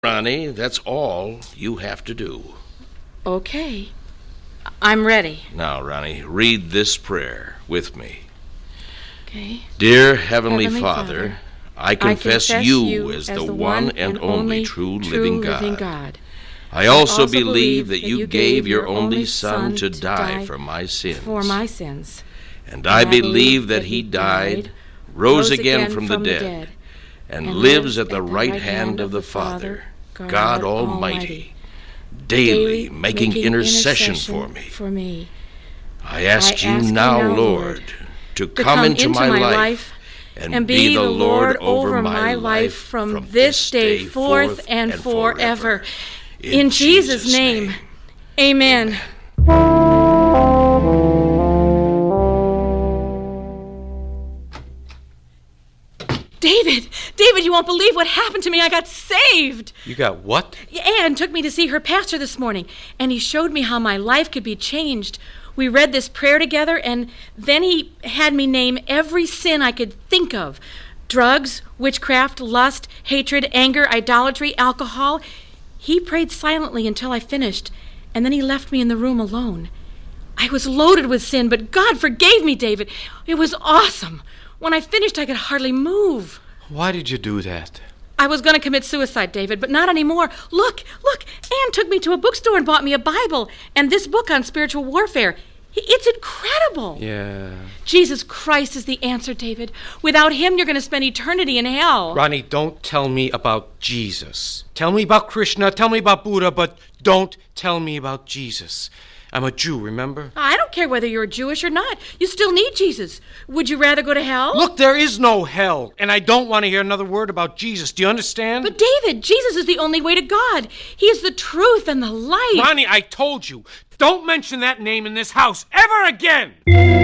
Ronnie, that's all you have to do. Okay. I'm ready. Now, Ronnie, read this prayer with me. Okay. Dear Heavenly Father, I confess you as the one and only true living God. I also believe that you gave your only Son to die for my sins. And I believe that he died, rose again from the dead, and lives at the right hand of the Father, God Almighty, daily making intercession for me. I ask you now, Lord, to come into my life and be the Lord over my life from this day forth and forever. In Jesus' name, amen. David, you won't believe what happened to me. I got saved. You got what? Ann took me to see her pastor this morning, and he showed me how my life could be changed. We read this prayer together, and then he had me name every sin I could think of. Drugs, witchcraft, lust, hatred, anger, idolatry, alcohol. He prayed silently until I finished, and then he left me in the room alone. I was loaded with sin, but God forgave me, David. It was awesome. When I finished, I could hardly move. Why did you do that? I was going to commit suicide, David, but not anymore. Look, Ann took me to a bookstore and bought me a Bible and this book on spiritual warfare. It's incredible. Yeah. Jesus Christ is the answer, David. Without him, you're going to spend eternity in hell. Ronnie, don't tell me about Jesus. Tell me about Krishna, tell me about Buddha, but don't tell me about Jesus. I'm a Jew, remember? I don't care whether you're Jewish or not. You still need Jesus. Would you rather go to hell? Look, there is no hell, and I don't want to hear another word about Jesus. Do you understand? But David, Jesus is the only way to God. He is the truth and the light. Ronnie, I told you, don't mention that name in this house ever again!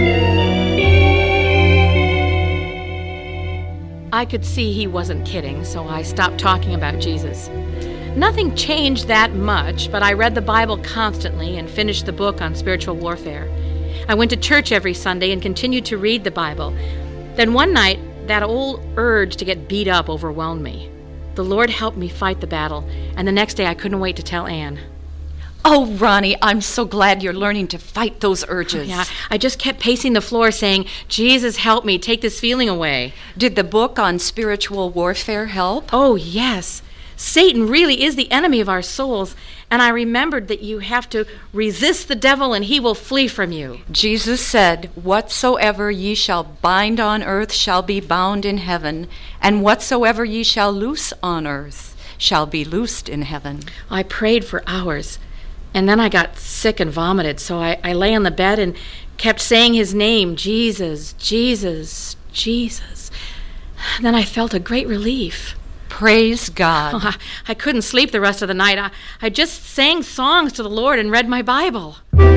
I could see he wasn't kidding, so I stopped talking about Jesus. Nothing changed that much, but I read the Bible constantly and finished the book on spiritual warfare. I went to church every Sunday and continued to read the Bible. Then one night, that old urge to get beat up overwhelmed me. The Lord helped me fight the battle, and the next day I couldn't wait to tell Ann. Oh, Ronnie, I'm so glad you're learning to fight those urges. Yeah, I just kept pacing the floor saying, Jesus, help me, take this feeling away. Did the book on spiritual warfare help? Oh, yes. Satan really is the enemy of our souls, and I remembered that you have to resist the devil and he will flee from you. Jesus said, whatsoever ye shall bind on earth shall be bound in heaven, and whatsoever ye shall loose on earth shall be loosed in heaven. I prayed for hours, and then I got sick and vomited, so I lay on the bed and kept saying his name, Jesus, Jesus, Jesus. Then I felt a great relief. Praise God. Oh, I couldn't sleep the rest of the night. I just sang songs to the Lord and read my Bible.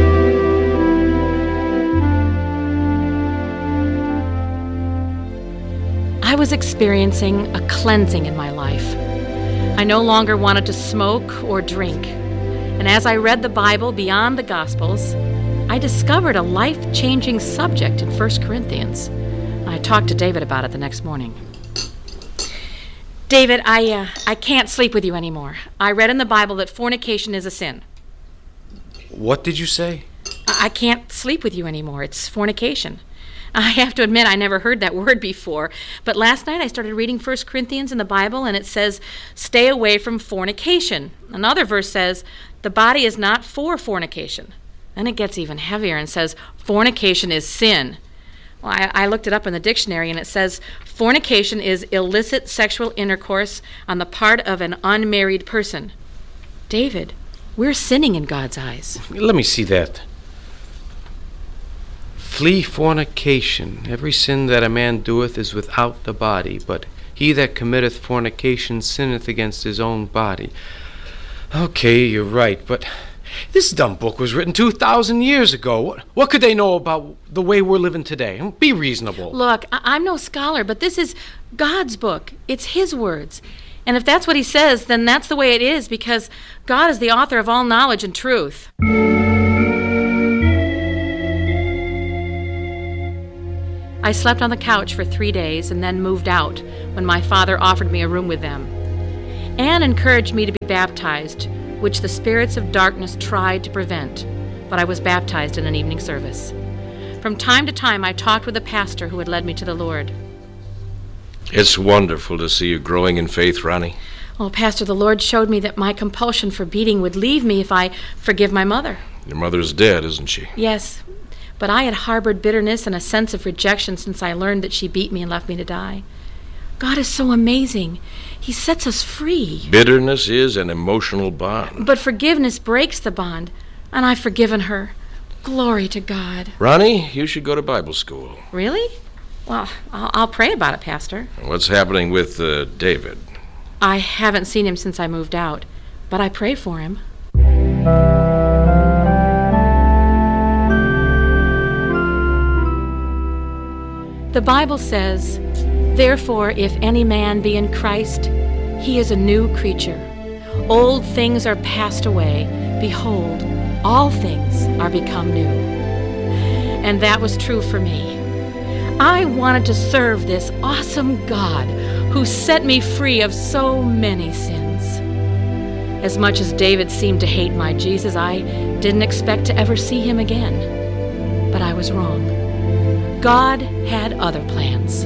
I was experiencing a cleansing in my life. I no longer wanted to smoke or drink. And as I read the Bible beyond the Gospels, I discovered a life-changing subject in 1 Corinthians. I talked to David about it the next morning. David, I can't sleep with you anymore. I read in the Bible that fornication is a sin. What did you say? I can't sleep with you anymore. It's fornication. I have to admit I never heard that word before, but last night I started reading 1 Corinthians in the Bible, and it says, stay away from fornication. Another verse says, the body is not for fornication. Then it gets even heavier and says, fornication is sin. Well, I looked it up in the dictionary, and it says fornication is illicit sexual intercourse on the part of an unmarried person. David, we're sinning in God's eyes. Let me see that. Flee fornication. Every sin that a man doeth is without the body, but he that committeth fornication sinneth against his own body. Okay, you're right, but this dumb book was written 2,000 years ago. What could they know about the way we're living today? Be reasonable. Look, I'm no scholar, but this is God's book. It's his words. And if that's what he says, then that's the way it is, because God is the author of all knowledge and truth. I slept on the couch for 3 days and then moved out when my father offered me a room with them. Anne encouraged me to be baptized, which the spirits of darkness tried to prevent, but I was baptized in an evening service. From time to time, I talked with the pastor who had led me to the Lord. It's wonderful to see you growing in faith, Ronnie. Oh, Pastor, the Lord showed me that my compulsion for beating would leave me if I forgive my mother. Your mother's dead, isn't she? Yes, but I had harbored bitterness and a sense of rejection since I learned that she beat me and left me to die. God is so amazing. He sets us free. Bitterness is an emotional bond. But forgiveness breaks the bond, and I've forgiven her. Glory to God. Ronnie, you should go to Bible school. Really? Well, I'll pray about it, Pastor. What's happening with David? I haven't seen him since I moved out, but I pray for him. The Bible says, "Therefore, if any man be in Christ, he is a new creature. Old things are passed away. Behold, all things are become new." And that was true for me. I wanted to serve this awesome God who set me free of so many sins. As much as David seemed to hate my Jesus, I didn't expect to ever see him again. But I was wrong. God had other plans.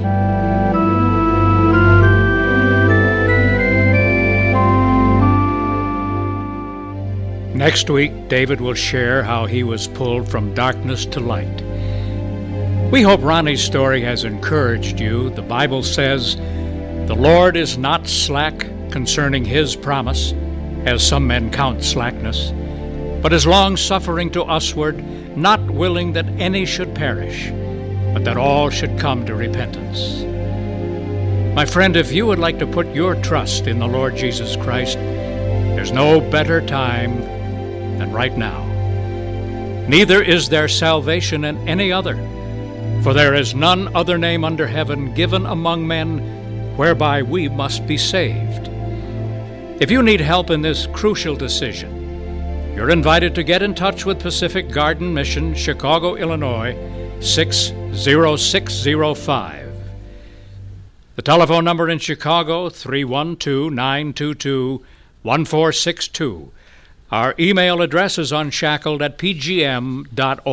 Next week, David will share how he was pulled from darkness to light. We hope Ronnie's story has encouraged you. The Bible says, "The Lord is not slack concerning his promise, as some men count slackness, but is long-suffering to usward, not willing that any should perish, but that all should come to repentance." My friend, if you would like to put your trust in the Lord Jesus Christ, there's no better time than right now. Neither is there salvation in any other, for there is none other name under heaven given among men whereby we must be saved. If you need help in this crucial decision, you're invited to get in touch with Pacific Garden Mission, Chicago, Illinois, 60605. The telephone number in Chicago, 312-922-1462. Our email address is unshackled@pgm.org.